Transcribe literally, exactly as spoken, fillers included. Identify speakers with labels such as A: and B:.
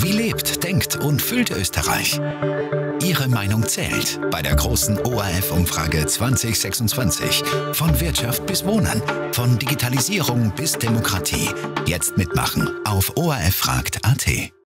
A: Wie lebt, denkt und fühlt Österreich? Ihre Meinung zählt bei der großen O R F-Umfrage zwanzig sechsundzwanzig. Von Wirtschaft bis Wohnen, von Digitalisierung bis Demokratie. Jetzt mitmachen auf O R F fragt punkt A T.